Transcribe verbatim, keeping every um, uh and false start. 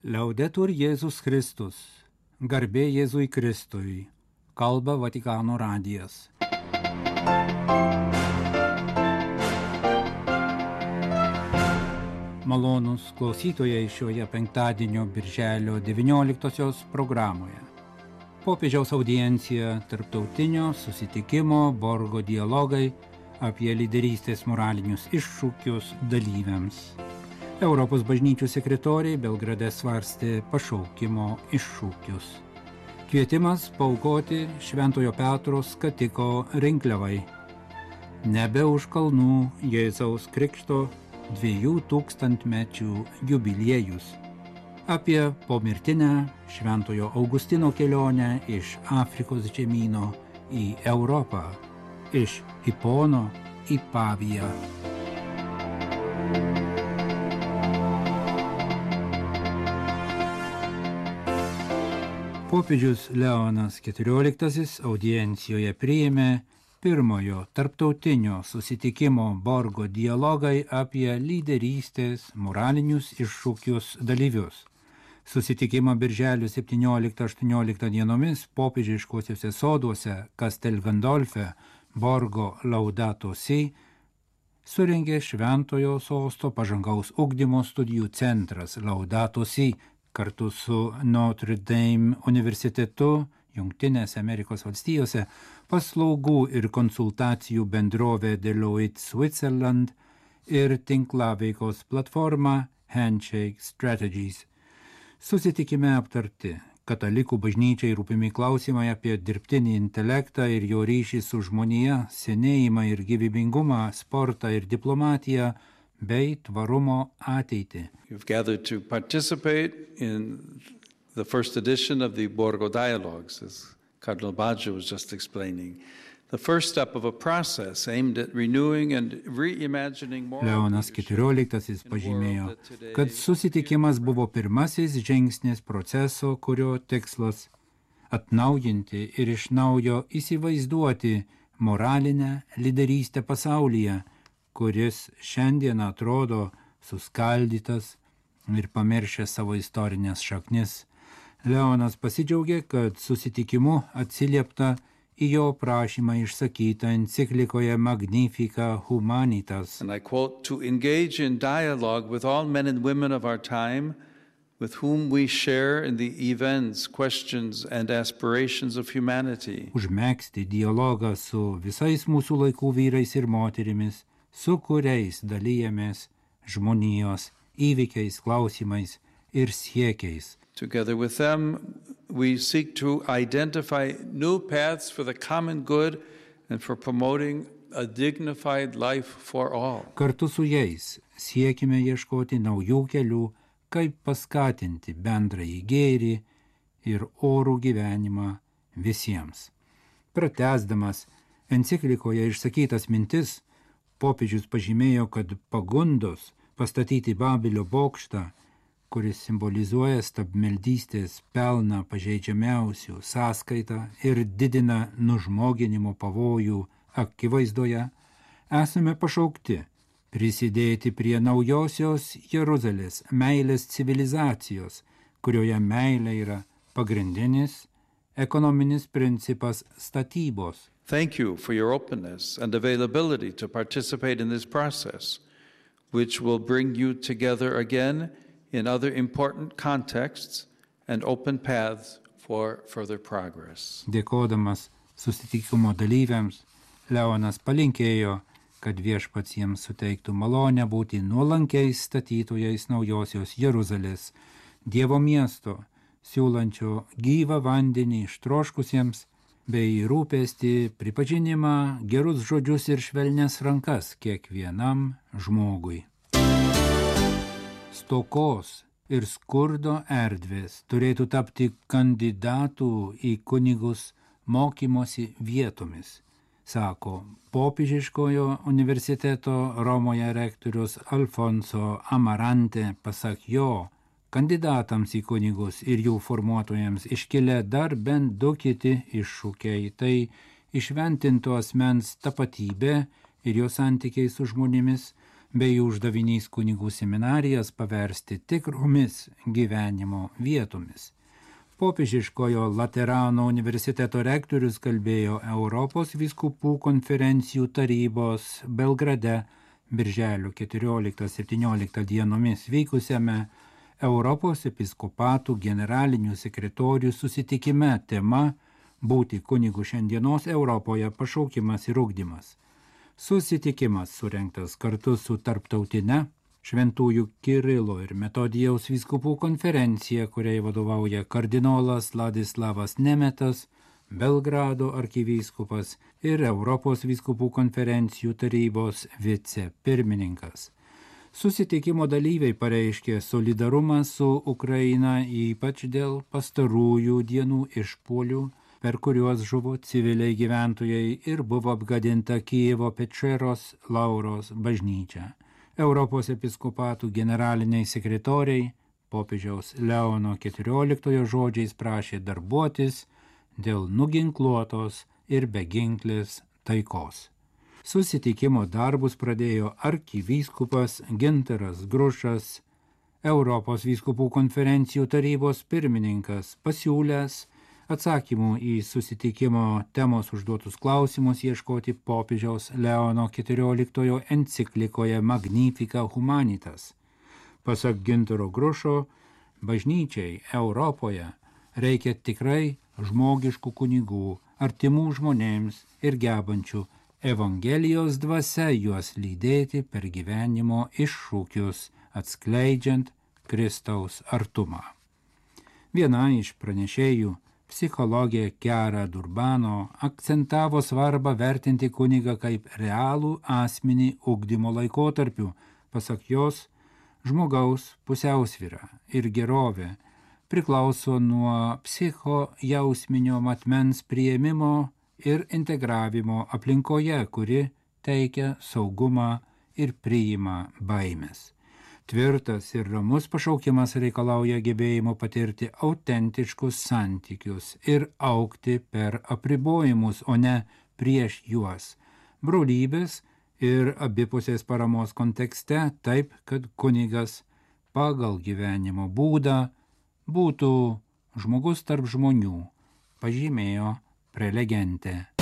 Liaudetur Jėzus Kristus, garbė Jėzui Kristui, kalba Vatikano radijas. Malonūs klausytojai šioje penktadienio birželio devynioliktosios programoje. Popiežiaus audiencija tarptautinio susitikimo Borgo dialogai apie lyderystės moralinius iššūkius dalyviams. Europos bažnyčių sekretoriai Belgrade svarstė pašaukimo iššūkius. Kvietimas paaukoti Šventojo Petro skatiko rinkliavai. Nebe už kalnų Jėzaus Krikšto dviejų tūkstantmečių jubiliejus. Apie pomirtinę Šventojo Augustino kelionę iš Afrikos žemyno į Europą, iš Hipono į Paviją. Popiežius Leonas keturioliktasis audiencijoje priėmė pirmojo tarptautinio susitikimo Borgo dialogai apie lyderystės moralinius iššūkius dalyvius. Susitikimą birželio septynioliktą aštuonioliktą dienomis popiežiškosiuose soduose Castel Gandolfe Borgo Laudato Si surengė Šventojo sosto pažangaus ugdymo studijų centras Laudato Si kartu su Notre Dame universitetu Jungtinėse Amerikos valstijose, paslaugų ir konsultacijų bendrovė Deloitte Switzerland ir tinklaveikos platforma Handshake Strategies. Susitikime aptarti katalikų bažnyčiai rūpimi klausimai apie dirbtinį intelektą ir jo ryšį su žmonija, senėjimą ir gyvybingumą, sportą ir diplomatiją, bei tvarumo ateitį. You've gathered to participate in the first edition of the Borgo Dialogues, as Cardinal Baggio was just explaining. The first step of a process aimed at renewing and reimagining moral Leonas keturioliktasis pažymėjo, kad susitikimas buvo pirmasis žingsnis proceso, kurio tikslas atnaujinti ir iš naujo įsivaizduoti moralinę lyderystę pasaulyje, kuris šiandien atrodo suskaldytas ir pamiršęs savo istorinės šaknis. Leonas pasidžiaugė, kad susitikimu atsiliepta į jo prašymą išsakytą enciklikoje Magnifica Humanitas. And I quote, to engage in dialogue with all men and women of our time, with whom we share in the events, questions and aspirations of humanity. Užmegzti dialogą su visais mūsų laikų vyrais ir moterimis, su kuriais dalyjamės žmonijos įvykiais, klausimais ir siekiais. Together with them, we seek to identify new paths for the common good and for promoting a dignified life for all. Kartu su jais siekime ieškoti naujų kelių, kaip paskatinti bendrąjį gėrį ir orų gyvenimą visiems. Pratęsdamas enciklikoje išsakytas mintis, popiežius pažymėjo, kad pagundos pastatyti Babelio bokštą, kuris simbolizuoja stabmeldystės pelną pažeidžiamiausių sąskaitą ir didina nužmoginimo pavojų akivaizdoje, esame pašaukti prisidėti prie naujosios Jeruzalės meilės civilizacijos, kurioje meilė yra pagrindinis ekonominis principas statybos. Thank you for your openness and availability to participate in this process, which will bring you together again in other important contexts and open paths for further progress. Dėkodamas susitikimo dalyviams, Leonas palinkėjo, kad viešpats jiems suteiktų malonę būti nuolankiais statytojais naujosios Jeruzalės, Dievo miesto, siūlančio gyvą vandenį ištroškusiems, bei rūpestį, pripažinimą, gerus žodžius ir švelnias rankas kiekvienam žmogui. Stokos ir skurdo erdvės turėtų tapti kandidatų į kunigus mokymosi vietomis, sako popiežiškojo universiteto Romoje rektorius Alfonso Amarante. Pasak jo, kandidatams į kunigus ir jų formuotojams iškilę dar bent du kiti iššūkiai, tai išventinto asmens tapatybė ir jo santykiai su žmonėmis, bei uždavinys kunigų seminarijas paversti tikromis gyvenimo vietomis. Popiežiškojo Laterano universiteto rektorius kalbėjo Europos vyskupų konferencijų tarybos Belgrade birželio keturioliktą septynioliktą dienomis vykusiame Europos episkopatų generalinių sekretorių susitikime tema būti kunigu šiandienos Europoje pašaukimas ir ugdymas. Susitikimas surengtas kartu su tarptautine Šventųjų Kirilo ir Metodijaus vyskupų konferencija, kuriai vadovauja kardinolas Ladislavas Nemetas, Belgrado arkivyskupas ir Europos vyskupų konferencijų tarybos vicepirmininkas. Susitikimo dalyviai pareiškė solidarumą su Ukraina, ypač dėl pastarųjų dienų išpuolių, per kuriuos žuvo civiliai gyventojai ir buvo apgadinta Kijevo Pečeros Lauros bažnyčia. Europos episkopatų generaliniai sekretoriai popiežiaus Leono keturioliktojo žodžiais prašė darbuotis dėl nuginkluotos ir beginklės taikos. Susitikimo darbus pradėjo arkivyskupas Gintaras Grušas, Europos vyskupų konferencijų tarybos pirmininkas, pasiūlęs atsakymų į susitikimo temos užduotus klausimus ieškoti popiežiaus Leono keturioliktojo enciklikoje Magnificat Humanitas. Pasak Gintaro Grušo, bažnyčiai Europoje reikia tikrai žmogiškų kunigų, artimų žmonėms ir gebančių Evangelijos dvasia juos lydėti per gyvenimo iššūkius, atskleidžiant Kristaus artumą. Viena iš pranešėjų, psichologė Chiara Durbano, akcentavo svarbą vertinti kunigą kaip realų asmenį ugdymo laikotarpiu. Pasak jos, žmogaus pusiausvyra ir gerovė priklauso nuo psichojausminio matmens priėmimo ir integravimo aplinkoje, kuri teikia saugumą ir priima baimės. Tvirtas ir ramus pašaukimas reikalauja gebėjimo patirti autentiškus santykius ir augti per apribojimus, o ne prieš juos. Brolybės ir abipusės paramos kontekste taip, kad kunigas pagal gyvenimo būdą būtų žmogus tarp žmonių, pažymėjo prelegentė.